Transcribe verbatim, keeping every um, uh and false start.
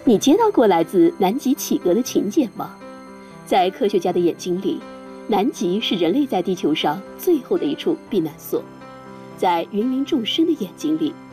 你接到过来自南极企鹅的请柬吗？在科学家的眼睛里，南极是人类在地球上最后的一处避难所。在芸芸众生的眼睛里，